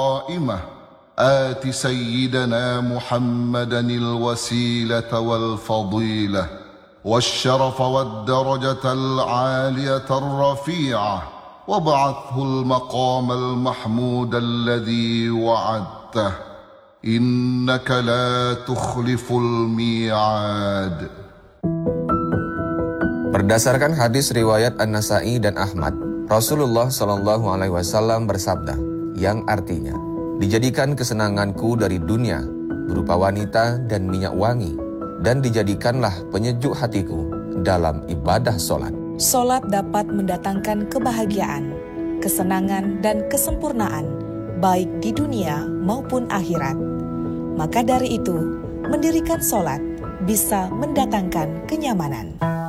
قائمة آت سيدنا محمدا الوسيلة والفضيلة والشرف والدرجة العالية الرفيعة وابعثه المقام المحمود الذي وعدته إنك لا تخلف الميعاد. Berdasarkan hadis riwayat An-Nasa'i dan Ahmad, Rasulullah SAW bersabda, yang artinya, dijadikan kesenanganku dari dunia berupa wanita dan minyak wangi, dan dijadikanlah penyejuk hatiku dalam ibadah solat. Solat dapat mendatangkan kebahagiaan, kesenangan, dan kesempurnaan, baik di dunia maupun akhirat. Maka dari itu, mendirikan solat bisa mendatangkan kenyamanan.